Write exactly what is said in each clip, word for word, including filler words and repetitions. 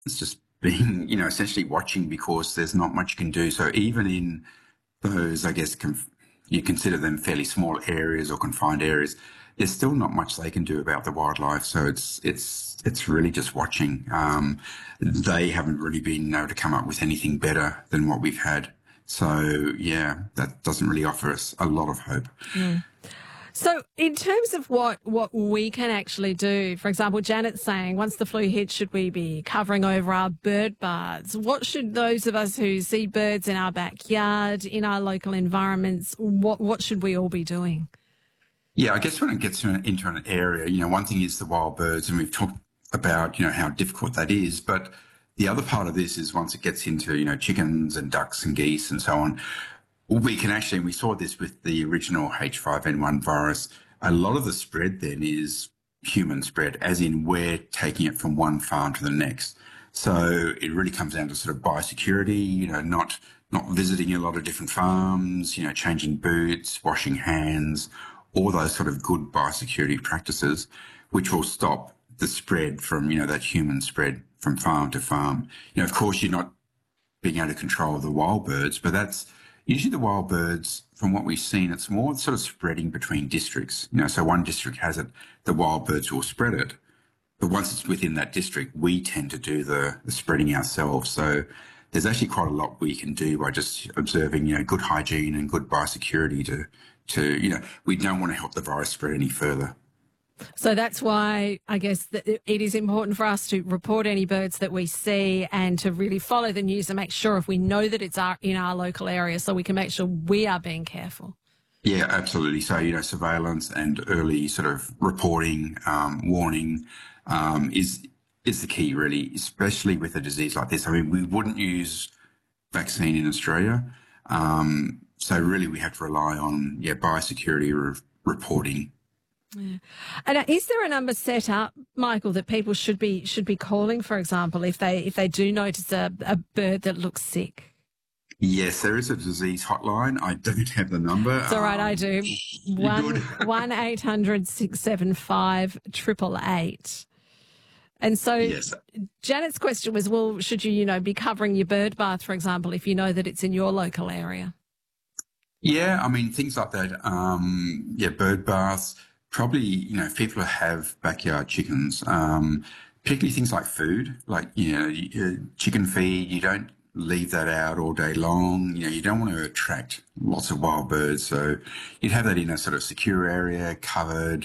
it's just being, you know, essentially watching because there's not much you can do. So even in those, I guess, conf- you consider them fairly small areas or confined areas, there's still not much they can do about the wildlife. So it's it's it's really just watching. Um, they haven't really been able to come up with anything better than what we've had. So yeah, that doesn't really offer us a lot of hope. Mm. So in terms of what, what we can actually do, for example, Janet's saying once the flu hits, should we be covering over our bird baths? What should those of us who see birds in our backyard, in our local environments, what, what should we all be doing? Yeah, I guess when it gets into an area, you know, one thing is the wild birds, and we've talked about, you know, how difficult that is. But the other part of this is once it gets into, you know, chickens and ducks and geese and so on, we can actually, and we saw this with the original H five N one virus, a lot of the spread then is human spread, as in we're taking it from one farm to the next. So it really comes down to sort of biosecurity, you know, not not visiting a lot of different farms, you know, changing boots, washing hands, all those sort of good biosecurity practices, which will stop the spread from, you know, that human spread from farm to farm. You know, of course, you're not being able to control the wild birds, but that's usually the wild birds, from what we've seen, it's more sort of spreading between districts. You know, so one district has it, the wild birds will spread it. But once it's within that district, we tend to do the, the spreading ourselves. So there's actually quite a lot we can do by just observing, you know, good hygiene and good biosecurity to, to, you know, we don't want to help the virus spread any further. So that's why I guess that it is important for us to report any birds that we see and to really follow the news and make sure if we know that it's our, in our local area, so we can make sure we are being careful. Yeah, absolutely. So, you know, surveillance and early sort of reporting, um, warning um, is is the key, really, especially with a disease like this. I mean, we wouldn't use vaccine in Australia. Um, so really we have to rely on, yeah, biosecurity re- reporting. Yeah. And uh, is there a number set up, Michael, that people should be should be calling, for example, if they if they do notice a, a bird that looks sick? Yes, there is a disease hotline. I don't have the number. It's all right, um, I do. One one eight hundred six seven five triple eight. And so yes. Janet's question was, well, should you, you know, be covering your bird bath, for example, if you know that it's in your local area? Yeah, I mean, things like that. Um, yeah, bird baths. Probably, you know, if people have backyard chickens, um, particularly things like food, like, you know, chicken feed, you don't leave that out all day long. You know, you don't want to attract lots of wild birds. So you'd have that in a sort of secure area, covered,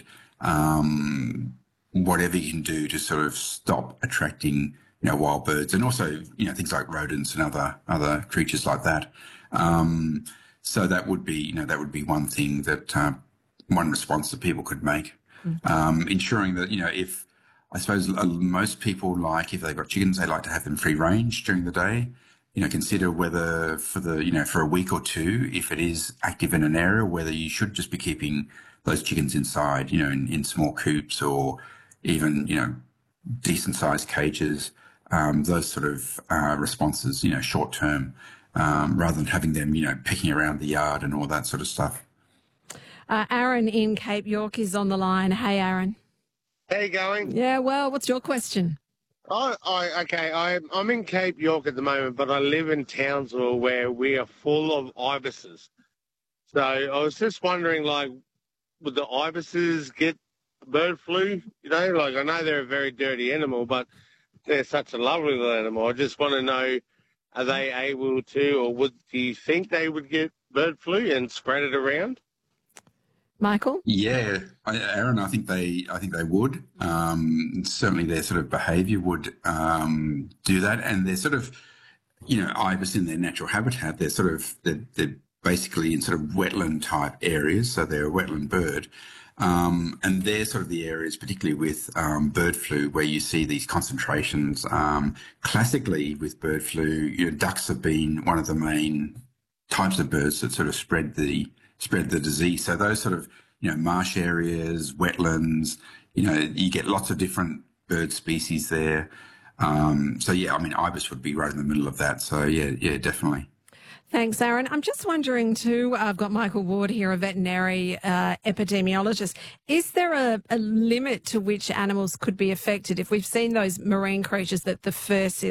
um, whatever you can do to sort of stop attracting, you know, wild birds, and also, you know, things like rodents and other, other creatures like that. Um, so that would be, you know, that would be one thing that, uh, one response that people could make. Mm-hmm. Um, ensuring that, you know, if, I suppose most people like, if they've got chickens, they like to have them free range during the day. You know, consider whether for the, you know, for a week or two, if it is active in an area, whether you should just be keeping those chickens inside, you know, in, in small coops or even, you know, decent sized cages, um, those sort of uh, responses, you know, short term, um, rather than having them, you know, pecking around the yard and all that sort of stuff. Uh, Aaron in Cape York is on the line. Hey, Aaron. How you going? Yeah, well, what's your question? Oh, I, okay, I, I'm in Cape York at the moment, but I live in Townsville where we are full of ibises. So I was just wondering, like, would the ibises get bird flu? You know, like, I know they're a very dirty animal, but they're such a lovely little animal. I just want to know, are they able to, or would do you think they would get bird flu and spread it around? Michael? Yeah, Aaron, I think they, I think they would. Um, certainly, their sort of behaviour would um, do that, and they're sort of, you know, ibis in their natural habitat. They're sort of, they're, they're basically in sort of wetland type areas, so they're a wetland bird, um, and they're sort of the areas, particularly with um, bird flu, where you see these concentrations. Um, classically, with bird flu, you know, ducks have been one of the main types of birds that sort of spread the spread the disease. So those sort of, you know, marsh areas, wetlands, you know, you get lots of different bird species there. Um, so, yeah, I mean, ibis would be right in the middle of that. So, yeah, yeah, definitely. Thanks, Aaron. I'm just wondering too, I've got Michael Ward here, a veterinary uh, epidemiologist. Is there a, a limit to which animals could be affected? If we've seen those marine creatures that the fur seal